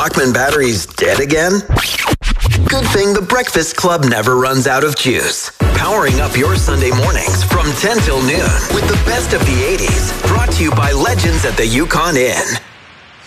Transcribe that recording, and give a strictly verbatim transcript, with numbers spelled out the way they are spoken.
Brockman batteries dead again? Good thing the Breakfast Club never runs out of juice. Powering up your Sunday mornings from ten till noon with the best of the eighties. Brought to you by Legends at the Yukon Inn.